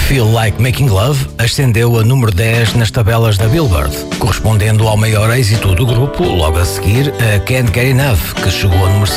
Feel Like Making Love ascendeu a número 10 nas tabelas da Billboard, correspondendo ao maior êxito do grupo, logo a seguir a Can't Get Enough, que chegou a número 5.